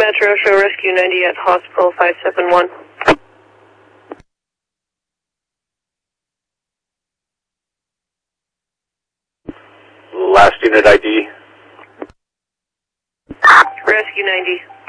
Metro, show Rescue 90 at Hospital 571. Last unit ID. Rescue 90.